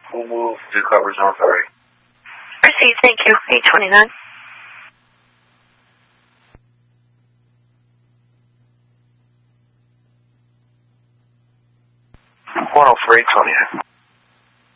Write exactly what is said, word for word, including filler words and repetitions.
We'll move to cover zone thirty. Proceed, thank you. eight twenty-nine. one oh three, twenty-nine.